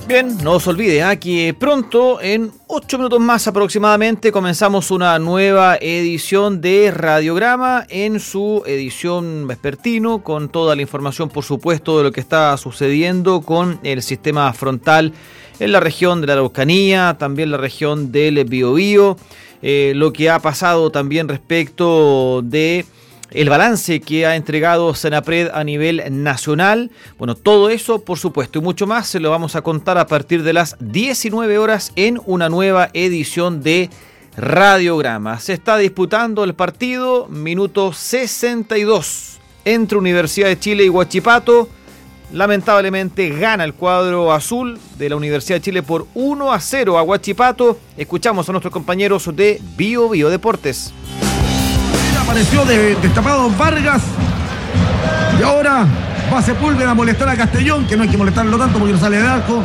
Bien, no se olvide que pronto, en 8 minutos más aproximadamente, comenzamos una nueva edición de Radiograma en su edición vespertino, con toda la información, por supuesto, de lo que está sucediendo con el sistema frontal en la región de la Araucanía, también la región del Biobío, lo que ha pasado también respecto de el balance que ha entregado Senapred a nivel nacional. Bueno, todo eso, por supuesto, y mucho más se lo vamos a contar a partir de las 19 horas en una nueva edición de Radiograma. Se está disputando el partido, minuto 62, entre Universidad de Chile y Huachipato. Lamentablemente gana el cuadro azul de la Universidad de Chile por 1-0 a Huachipato. Escuchamos a nuestros compañeros de Biobío Deportes. Apareció destapado Vargas y ahora va Sepúlveda a molestar a Castellón, que no hay que molestarlo tanto porque no sale del arco,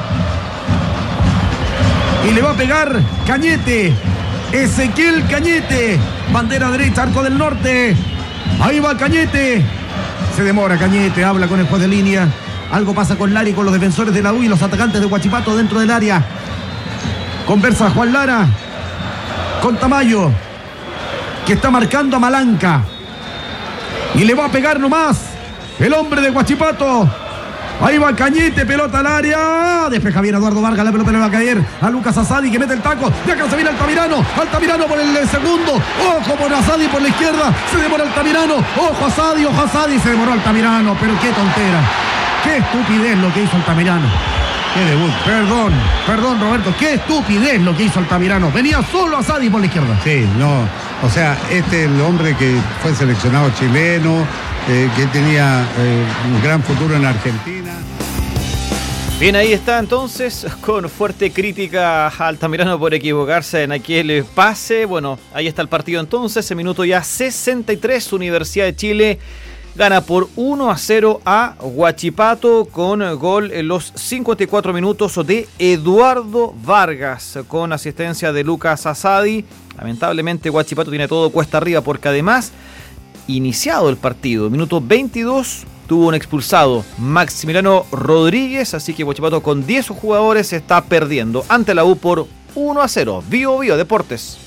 y le va a pegar Cañete, Ezequiel Cañete, bandera derecha, arco del norte, ahí va Cañete, se demora Cañete, habla con el juez de línea, algo pasa con Lara y con los defensores de la U y los atacantes de Huachipato dentro del área. Conversa Juan Lara con Tamayo, que está marcando a Malanca, y le va a pegar nomás el hombre de Huachipato. Ahí va Cañete, pelota al área, despeja bien Eduardo Vargas, la pelota le va a caer a Lucas Asadi, que mete el taco, de acá se viene Altamirano por el segundo, ojo por Asadi por la izquierda, se demora Altamirano, ojo Asadi, se demoró Altamirano, pero qué tontera, qué estupidez lo que hizo Altamirano. Qué debut. Perdón Roberto, qué estupidez lo que hizo Altamirano. Venía solo Asadi por la izquierda. Sí, no, o sea, el hombre que fue seleccionado chileno, que tenía un gran futuro en Argentina. Bien, ahí está entonces, con fuerte crítica a Altamirano por equivocarse en aquel pase. Bueno, ahí está el partido entonces, en minuto ya 63, Universidad de Chile gana por 1-0 a Huachipato, con gol en los 54 minutos de Eduardo Vargas, con asistencia de Lucas Asadi. Lamentablemente Huachipato tiene todo cuesta arriba, porque además, iniciado el partido, minuto 22, tuvo un expulsado, Maximiliano Rodríguez, así que Huachipato con 10 jugadores está perdiendo ante la U por 1-0. Biobío Deportes.